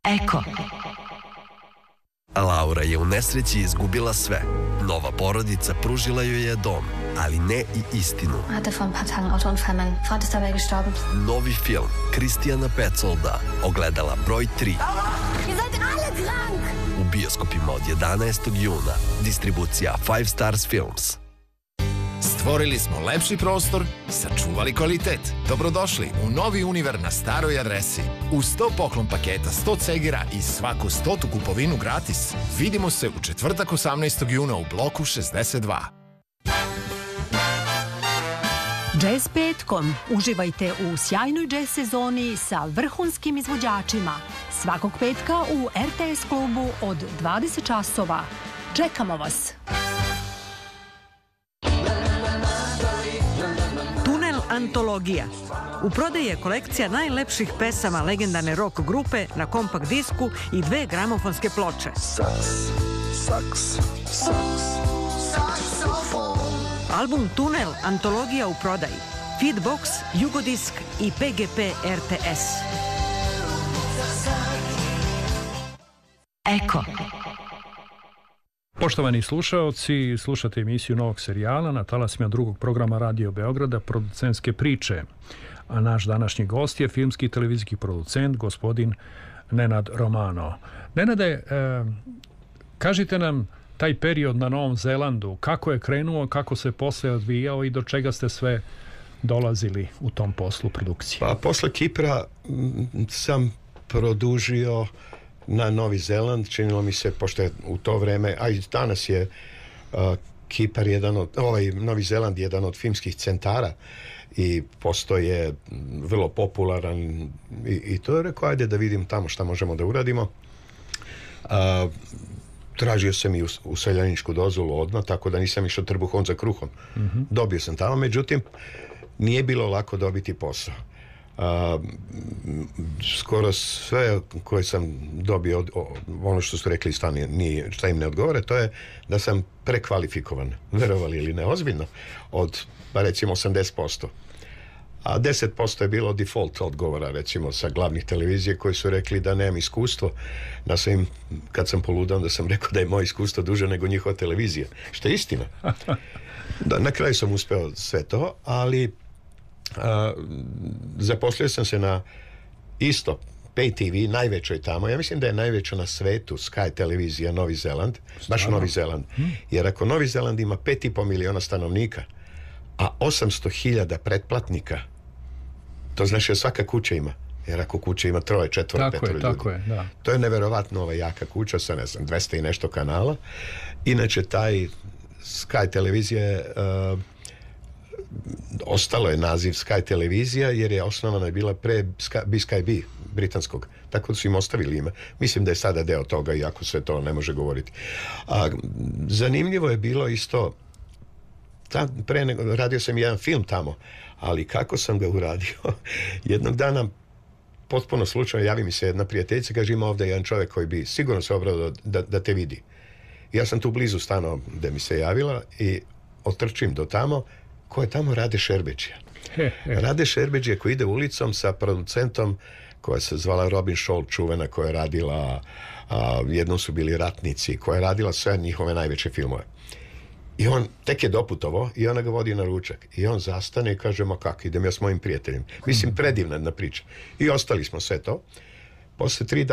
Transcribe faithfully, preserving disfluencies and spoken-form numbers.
Eko. Laura je u nesreći izgubila sve. Nova porodica pružila joj je dom, ali ne i istinu. Hatte vor ein paar Tagen Autounfall, mein Vater ist dabei gestorben. Novi film Kristijana Petsolda, Ogledala broj tri. Ihr seid alle krank! U bioskopima od jedanaestog juna. Distribucija Five Stars Films. Stvorili smo lepši prostor, sačuvali kvalitet. Dobrodošli u novi Univer na staroj adresi. U sto poklon paketa, sto cegira i svaku stotu kupovinu gratis. Vidimo se u četvrtak osamnaestog juna u bloku šezdeset dva. Jazz petkom. Uživajte u sjajnoj jazz sezoni sa vrhunskim izvođačima. Svakog petka u R T S klubu od dvadeset časova. Čekamo vas! Tunel antologija. U prodaji je kolekcija najlepših pesama legendarne rock grupe na kompakt disku i dve gramofonske ploče. Saks, saks, saks, saksofon. Album Tunel antologija u prodaji. Feedbox, Jugodisk i P G P R T S. Eko. Poštovani slušaoci, slušate emisiju novog serijala na talasima drugog programa Radio Beograda, Producentske priče. A naš današnji gost je filmski i televizijski producent, gospodin Nenad Romano. Nenade, e, kažite nam taj period na Novom Zelandu, kako je krenuo, kako se posle odvijao i do čega ste sve dolazili u tom poslu produkcije? Pa posle Kipra m, sam produžio na Novi Zeland, činilo mi se, pošto je u to vreme, a i danas je uh, Kipar jedan od, ovaj Novi Zeland jedan od filmskih centara i postoje vrlo popularan i, i to je rekao, ajde da vidim tamo šta možemo da uradimo. Uh, tražio sam i us, useljeničku dozvolu odmah, tako da nisam išao trbuhom za kruhom. Mm-hmm. Dobio sam tamo, međutim nije bilo lako dobiti posao. Uh, skoro sve koje sam dobio od, o, ono što su rekli šta, nije, šta im ne odgovore, to je da sam prekvalifikovan, verovali ili ne, ozbiljno, od pa recimo osamdeset posto, a deset posto je bilo default odgovora, recimo sa glavnih televizije koji su rekli da nemam iskustvo. Da sam im, kad sam poludao, da sam rekao da je moje iskustvo duže nego njihova televizija, što je istina. Da, na kraju sam uspeo sve to, ali Uh, zaposlio sam se na isto Pay T V, najvećoj tamo, ja mislim da je najveća na svetu Sky televizija Novi Zeland, baš Novi Zeland, hmm. jer ako Novi Zeland ima pet i po miliona stanovnika, a osamsto hiljada pretplatnika, to znači da svaka kuća ima, jer ako kuća ima troje, četvoro, petoro ljudi. Tako je, da. To je neverovatno ova jaka kuća sa, ne znam, dvesta i nešto kanala. Inače, taj Sky televizija uh, ostalo je naziv Sky televizija jer je osnovana je bila pre Sky, Sky B, britanskog, tako da su im ostavili ime. Mislim da je sada deo toga, iako se to ne može govoriti. A, zanimljivo je bilo isto, ta, pre nego, radio sam jedan film tamo, ali kako sam ga uradio, jednog dana potpuno slučajno javi mi se jedna prijateljica, kaže ima ovdje jedan čovjek koji bi sigurno se obrao da, da te vidi. Ja sam tu blizu stano gde mi se javila i otrčim do tamo. Ko je tamo? Rade Šerbeđija. Rade Šerbeđija koji ide ulicom sa producentom koja se zvala Robin Scholl, čuvena, koja je radila, a, jednom su bili Ratnici, koja je radila sve njihove najveće filmove. I on tek je doputovo i ona ga vodi na ručak. I on zastane i kaže, ma kak, idem ja s mojim prijateljem. Mislim, predivna jedna priča. I ostali smo sve to. Posle tri dana